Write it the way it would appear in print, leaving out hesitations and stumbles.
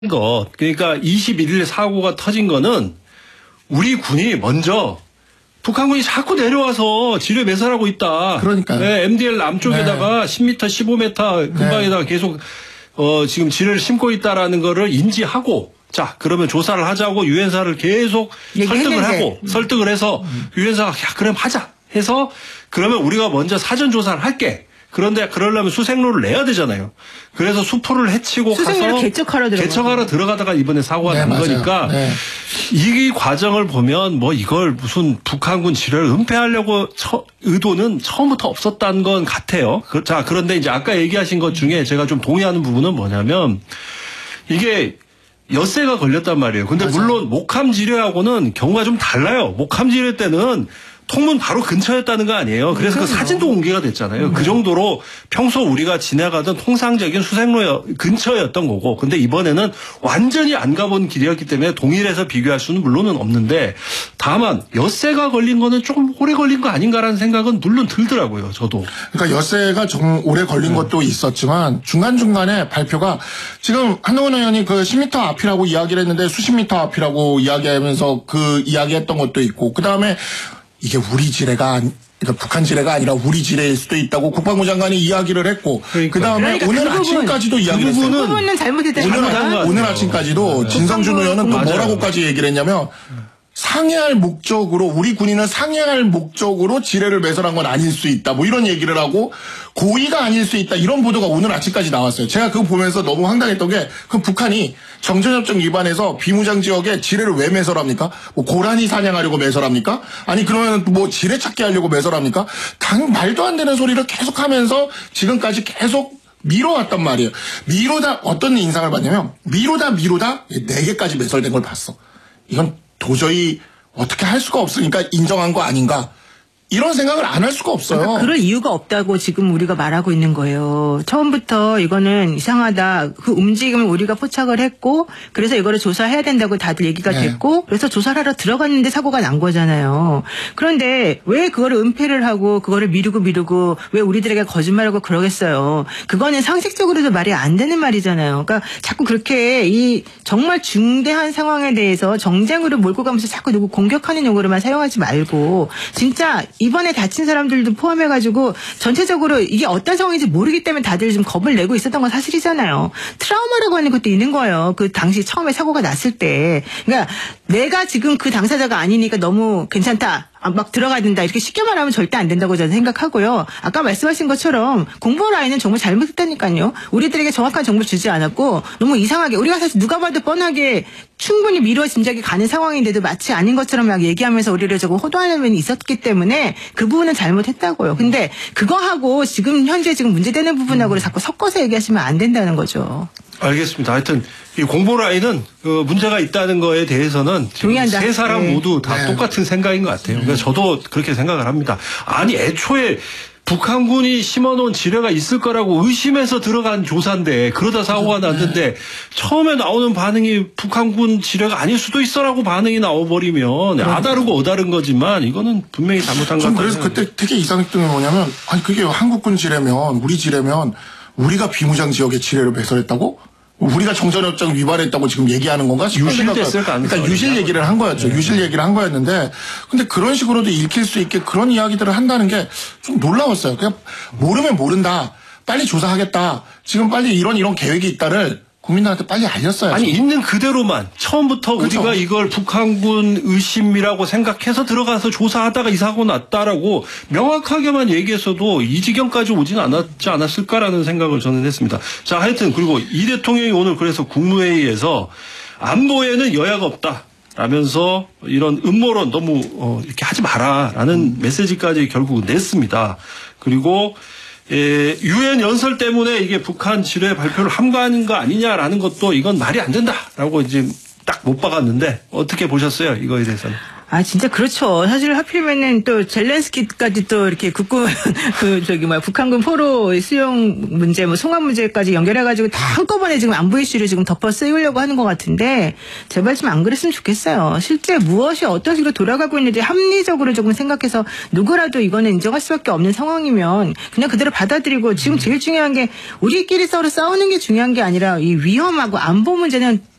그러니까 21일 사고가 터진 거는 우리 군이 먼저 북한군이 자꾸 내려와서 지뢰 매설하고 있다. 그러니까요. 네, MDL 남쪽에다가 10m, 15m 근방에다가 계속 지금 지뢰를 심고 있다라는 거를 인지하고 자 그러면 조사를 하자고 유엔사를 계속 설득을 해서 유엔사가 야 그럼 하자 해서 그러면 우리가 먼저 사전 조사를 할게. 그런데 그러려면 수색로를 내야 되잖아요. 그래서 수포를 해치고 가서 개척하러 들어가다가 이번에 사고가 난 맞아요. 거니까 이 과정을 보면 뭐 이걸 무슨 북한군 지뢰를 은폐하려고 의도는 처음부터 없었다는 건 같아요. 자 그런데 이제 아까 얘기하신 것 중에 제가 좀 동의하는 부분은 뭐냐면 이게 엿새가 걸렸단 말이에요. 근데 물론 목함 지뢰하고는 경우가 좀 달라요. 목함 지뢰 때는 통문 바로 근처였다는 거 아니에요. 그래서 그 사진도 공개가 됐잖아요. 그 정도로 평소 우리가 지나가던 통상적인 수색로 근처였던 거고. 근데 이번에는 완전히 안 가본 길이었기 때문에 동일해서 비교할 수는 물론은 없는데 다만 엿새가 걸린 거는 조금 오래 걸린 거 아닌가라는 생각은 물론 들더라고요. 저도. 그러니까 엿새가 좀 오래 걸린 것도 있었지만 중간중간에 발표가 지금 한동훈 의원이 그 10m 앞이라고 이야기를 했는데 수십 미터 앞이라고 이야기하면서 그 이야기했던 것도 있고 그다음에 이게 우리 지뢰가 그러니까 북한 지뢰가 아니라 우리 지뢰일 수도 있다고 국방부 장관이 이야기를 했고 그다음에 오늘 아침까지도 이야기를 했어요. 그 부분은 잘못했다. 오늘 아침까지도 진성준 의원은 또 뭐라고까지 얘기를 했냐면 상해할 목적으로 우리 군인은 상해할 목적으로 지뢰를 매설한 건 아닐 수 있다. 뭐 이런 얘기를 하고 고의가 아닐 수 있다. 이런 보도가 오늘 아침까지 나왔어요. 제가 그거 보면서 너무 황당했던 게 그 북한이 정전협정 위반해서 비무장 지역에 지뢰를 왜 매설합니까? 뭐 고라니 사냥하려고 매설합니까? 아니 그러면 뭐 지뢰 찾기 하려고 매설합니까? 말도 안 되는 소리를 계속하면서 지금까지 계속 미뤄왔단 말이에요. 미루다 어떤 인상을 받냐면 미루다 4개까지 매설된 걸 봤어. 이건 도저히 어떻게 할 수가 없으니까 인정한 거 아닌가. 이런 생각을 안 할 수가 없어요. 그러니까 그럴 이유가 없다고 지금 우리가 말하고 있는 거예요. 처음부터 이거는 이상하다. 그 움직임을 우리가 포착을 했고 그래서 이거를 조사해야 된다고 다들 얘기가 됐고 그래서 조사를 하러 들어갔는데 사고가 난 거잖아요. 그런데 왜 그거를 은폐를 하고 그거를 미루고 왜 우리들에게 거짓말하고 그러겠어요. 그거는 상식적으로도 말이 안 되는 말이잖아요. 그러니까 자꾸 그렇게 이 정말 중대한 상황에 대해서 정쟁으로 몰고 가면서 자꾸 누구 공격하는 용어로만 사용하지 말고 진짜 이번에 다친 사람들도 포함해가지고 전체적으로 이게 어떤 상황인지 모르기 때문에 다들 좀 겁을 내고 있었던 건 사실이잖아요. 트라우마라고 하는 것도 있는 거예요. 그 당시 처음에 사고가 났을 때. 그러니까 내가 지금 그 당사자가 아니니까 너무 괜찮다. 막 들어가야 된다. 이렇게 쉽게 말하면 절대 안 된다고 저는 생각하고요. 아까 말씀하신 것처럼 공보 라인은 정말 잘못했다니까요. 우리들에게 정확한 정보를 주지 않았고 너무 이상하게 우리가 사실 누가 봐도 뻔하게 충분히 미루어 짐작이 가는 상황인데도 마치 아닌 것처럼 막 얘기하면서 우리를 조금 호도하는 면이 있었기 때문에 그 부분은 잘못했다고요. 근데 그거하고 지금 현재 문제되는 부분하고 자꾸 섞어서 얘기하시면 안 된다는 거죠. 알겠습니다. 하여튼 이 공보 라인은 그 문제가 있다는 거에 대해서는 동의한다. 세 사람 모두 다 똑같은 생각인 것 같아요. 그래서 저도 그렇게 생각을 합니다. 아니 애초에 북한군이 심어놓은 지뢰가 있을 거라고 의심해서 들어간 조사인데 그러다 사고가 났는데 처음에 나오는 반응이 북한군 지뢰가 아닐 수도 있어라고 반응이 나와버리면 아다르고 어다른 거지만 이거는 분명히 잘못한 것 같아요. 그래서 그때 되게 이상했던 게 뭐냐면 아니 그게 한국군 지뢰면 우리 지뢰면 우리가 비무장 지역에 지뢰를 배설했다고? 우리가 정전협정 위반했다고 지금 얘기하는 건가? 유실됐을 가능성이. 그러니까 유실 얘기를 한 거였죠. 유실 얘기를 한 거였는데 근데 그런 식으로도 읽힐 수 있게 그런 이야기들을 한다는 게 좀 놀라웠어요. 그냥 모르면 모른다. 빨리 조사하겠다. 지금 빨리 이런 계획이 있다를 국민들한테 빨리 알렸어야죠. 아니 있는 그대로만 처음부터 그렇죠. 우리가 이걸 북한군 의심이라고 생각해서 들어가서 조사하다가 이 사고 났다라고 명확하게만 얘기했어도 이 지경까지 오진 않았지 않았을까라는 생각을 저는 했습니다. 자 하여튼 그리고 이 대통령이 오늘 그래서 국무회의에서 안보에는 여야가 없다. 라면서 이런 음모론 너무 이렇게 하지 마라라는 메시지까지 결국 냈습니다. 그리고 유엔 연설 때문에 이게 북한 지뢰 발표를 함구하는 거 아니냐라는 것도 이건 말이 안 된다라고 이제 딱 못 박았는데 어떻게 보셨어요? 이거에 대해서는. 진짜 그렇죠. 사실 하필이면은 또 젤렌스키까지 또 이렇게 국군 북한군 포로 수용 문제, 송환 문제까지 연결해가지고 다 한꺼번에 지금 안보 이슈를 지금 덮어 쓰려고 하는 것 같은데 제발 좀 안 그랬으면 좋겠어요. 실제 무엇이 어떤 식으로 돌아가고 있는지 합리적으로 조금 생각해서 누구라도 이거는 인정할 수밖에 없는 상황이면 그냥 그대로 받아들이고 지금 제일 중요한 게 우리끼리 서로 싸우는 게 중요한 게 아니라 이 위험하고 안보 문제는